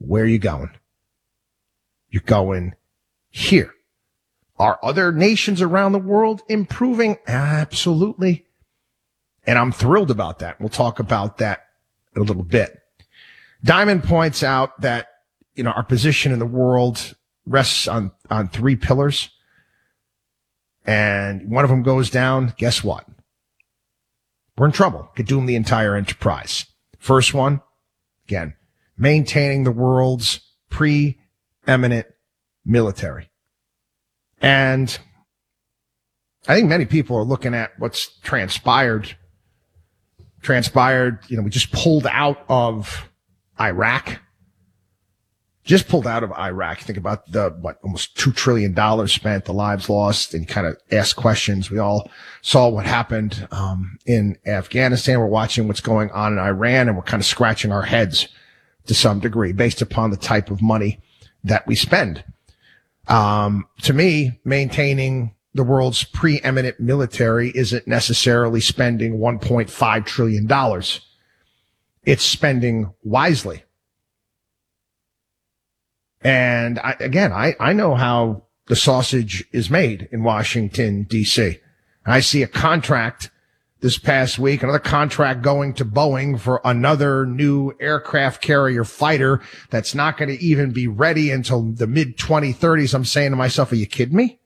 Where are you going? You're going here. Are other nations around the world improving? Absolutely. And I'm thrilled about that. We'll talk about that in a little bit. Diamond points out that, our position in the world rests on three pillars. And one of them goes down. Guess what? We're in trouble. Could doom the entire enterprise. First one, again, maintaining the world's preeminent military. And I think many people are looking at what's transpired. We just pulled out of Iraq. Think about almost $2 trillion spent, the lives lost, and kind of ask questions. We all saw what happened in Afghanistan. We're watching what's going on in Iran, and we're kind of scratching our heads to some degree based upon the type of money that we spend. To me, maintaining the world's preeminent military isn't necessarily spending $1.5 trillion. It's spending wisely. And I know how the sausage is made in Washington, D.C. I see a contract this past week, another contract going to Boeing for another new aircraft carrier fighter that's not going to even be ready until the mid-2030s. I'm saying to myself, are you kidding me?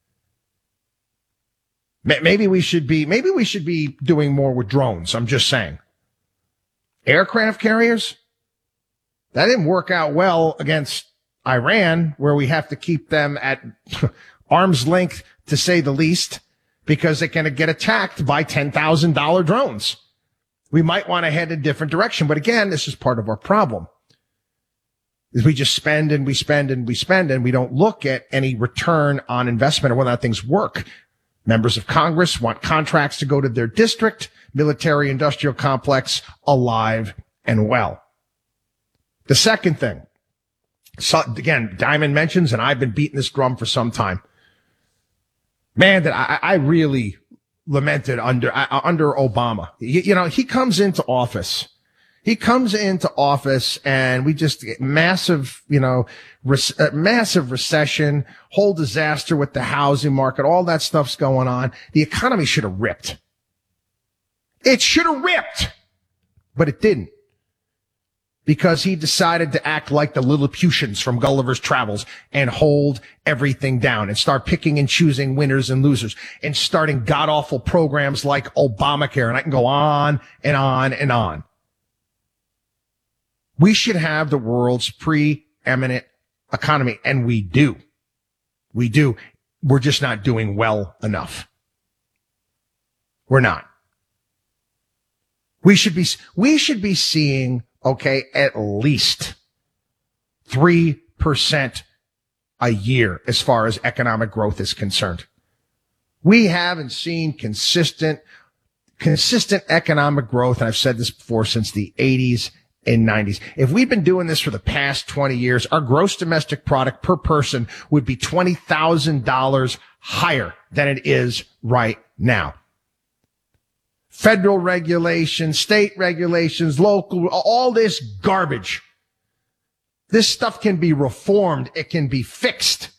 Maybe we should be doing more with drones. I'm just saying. Aircraft carriers? That didn't work out well against Iran, where we have to keep them at arm's length, to say the least, because they're going to get attacked by $10,000 drones. We might want to head a different direction. But again, this is part of our problem. Is we just spend and we spend and we spend, and we don't look at any return on investment or whether or not things work. Members of Congress want contracts to go to their district, military industrial complex, alive and well. The second thing, so again, Diamond mentions, and I've been beating this drum for some time, man, that I really lamented under Obama. He comes into office. And we just get massive recession, whole disaster with the housing market, all that stuff's going on. The economy should have ripped. It should have ripped, but it didn't. Because he decided to act like the Lilliputians from Gulliver's Travels and hold everything down and start picking and choosing winners and losers and starting god-awful programs like Obamacare. And I can go on and on and on. We should have the world's preeminent economy, and we do. We do. We're just not doing well enough. We're not. We should be seeing, at least 3% a year as far as economic growth is concerned. We haven't seen consistent economic growth, and I've said this before, since the 80s and 90s. If we've been doing this for the past 20 years, our gross domestic product per person would be $20,000 higher than it is right now. Federal regulations, state regulations, local, all this garbage. This stuff can be reformed. It can be fixed.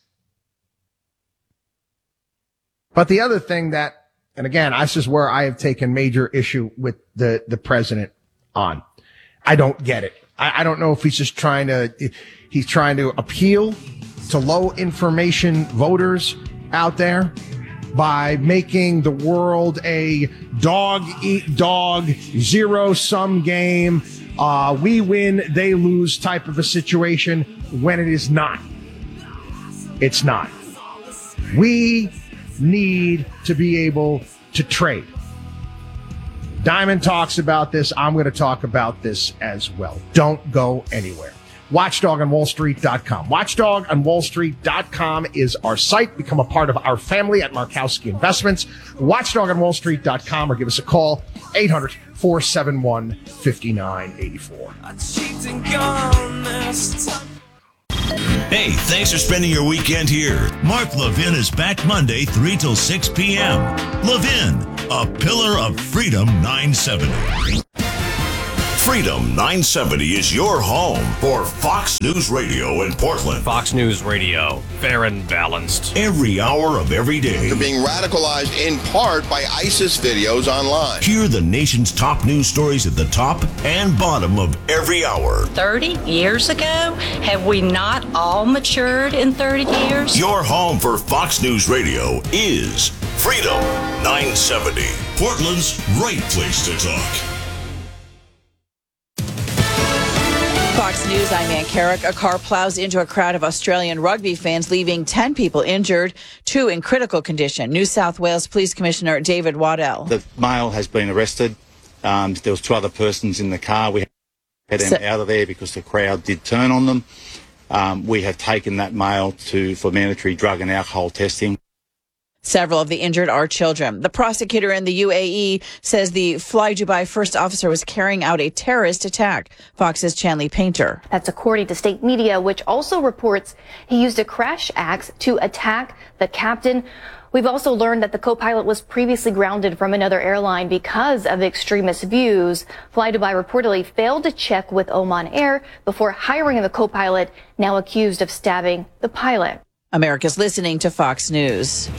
But the other thing that, and again, this is where I have taken major issue with the president on. I don't get it. I don't know if he's just trying to appeal to low information voters out there by making the world a dog eat dog, zero sum game. We win, they lose type of a situation, when it is not. It's not. We need to be able to trade. Diamond talks about this. I'm going to talk about this as well. Don't go anywhere. WatchdogOnWallStreet.com. WatchdogOnWallStreet.com is our site. Become a part of our family at Markowski Investments. WatchdogOnWallStreet.com, or give us a call, 800-471-5984. Hey, thanks for spending your weekend here. Mark Levin is back Monday, 3 till 6 p.m. Levin, a pillar of freedom, 970. Freedom 970 is your home for Fox News Radio in Portland. Fox News Radio, fair and balanced. Every hour of every day. They're being radicalized in part by ISIS videos online. Hear the nation's top news stories at the top and bottom of every hour. 30 years ago? Have we not all matured in 30 years? Your home for Fox News Radio is Freedom 970. Portland's right place to talk. Fox News, I'm Ann Carrick. A car plows into a crowd of Australian rugby fans, leaving 10 people injured, 2 in critical condition. New South Wales Police Commissioner David Waddell. The male has been arrested. There was 2 other persons in the car. We had them out of there because the crowd did turn on them. We have taken that male for mandatory drug and alcohol testing. Several of the injured are children. The prosecutor in the UAE says the Fly Dubai first officer was carrying out a terrorist attack. Fox's Chanley Painter. That's according to state media, which also reports he used a crash axe to attack the captain. We've also learned that the co-pilot was previously grounded from another airline because of extremist views. Fly Dubai reportedly failed to check with Oman Air before hiring the co-pilot, now accused of stabbing the pilot. America's listening to Fox News.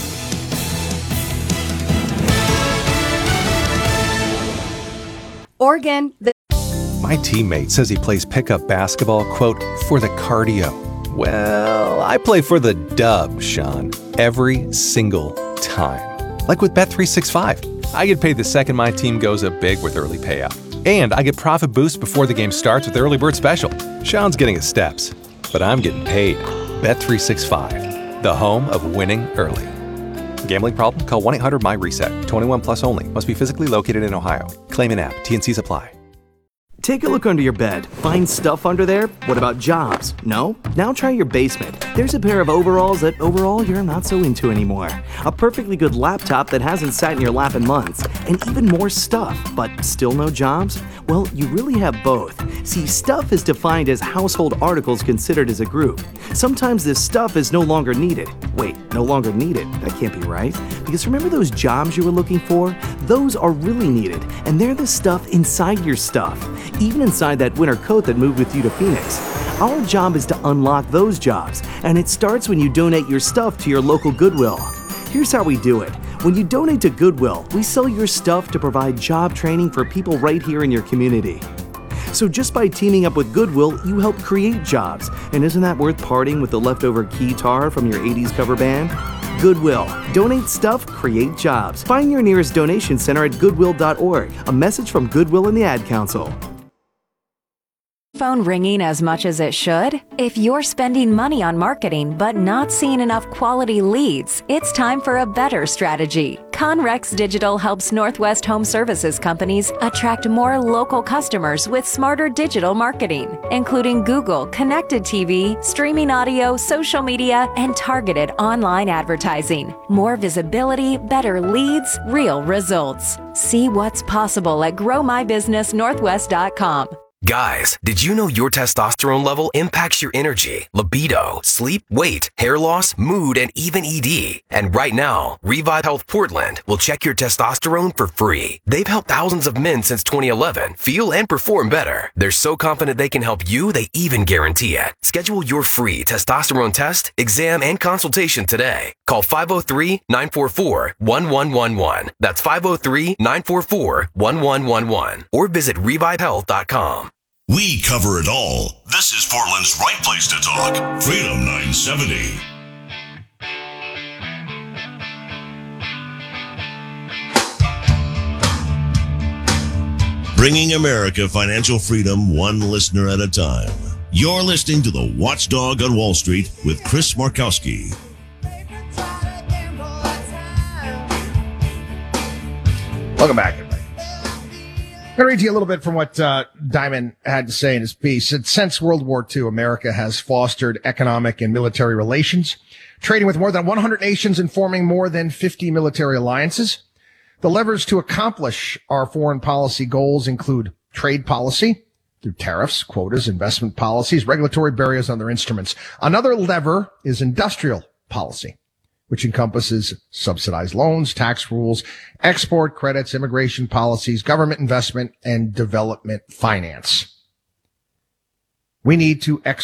Oregon. My teammate says he plays pickup basketball, quote, for the cardio. Well, I play for the dub, Sean, every single time. Like with Bet365. I get paid the second my team goes up big with early payout. And I get profit boost before the game starts with Early Bird Special. Sean's getting his steps, but I'm getting paid. Bet365, the home of winning early. Gambling problem? Call 1-800-MY-RESET. 21 plus only. Must be physically located in Ohio. Claim an app. T&Cs apply. Take a look under your bed. Find stuff under there? What about jobs? No? Now try your basement. There's a pair of overalls that overall you're not so into anymore. A perfectly good laptop that hasn't sat in your lap in months. And even more stuff, but still no jobs? Well, you really have both. See, stuff is defined as household articles considered as a group. Sometimes this stuff is no longer needed. Wait, no longer needed? That can't be right. Because remember those jobs you were looking for? Those are really needed, and they're the stuff inside your stuff. Even inside that winter coat that moved with you to Phoenix. Our job is to unlock those jobs, and it starts when you donate your stuff to your local Goodwill. Here's how we do it. When you donate to Goodwill, we sell your stuff to provide job training for people right here in your community. So just by teaming up with Goodwill, you help create jobs. And isn't that worth parting with the leftover guitar from your 80s cover band? Goodwill. Donate stuff, create jobs. Find your nearest donation center at goodwill.org. A message from Goodwill and the Ad Council. Phone ringing as much as it should? If you're spending money on marketing but not seeing enough quality leads, it's time for a better strategy. Conrex Digital helps Northwest Home Services companies attract more local customers with smarter digital marketing, including Google, connected TV, streaming audio, social media, and targeted online advertising. More visibility, better leads, real results. See what's possible at growmybusinessnorthwest.com. Guys, did you know your testosterone level impacts your energy, libido, sleep, weight, hair loss, mood, and even ED? And right now, Revive Health Portland will check your testosterone for free. They've helped thousands of men since 2011 feel and perform better. They're so confident they can help you, they even guarantee it. Schedule your free testosterone test, exam, and consultation today. Call 503-944-1111. That's 503-944-1111. Or visit revivehealth.com. We cover it all. This is Portland's right place to talk. Freedom 970. Bringing America financial freedom one listener at a time. You're listening to The Watchdog on Wall Street with Chris Markowski. Welcome back, everybody. I'm going to read to you a little bit from what Diamond had to say in his piece. Since World War II, America has fostered economic and military relations, trading with more than 100 nations and forming more than 50 military alliances. The levers to accomplish our foreign policy goals include trade policy through tariffs, quotas, investment policies, regulatory barriers, and other instruments. Another lever is industrial policy. which encompasses subsidized loans, tax rules, export credits, immigration policies, government investment, and development finance. We need to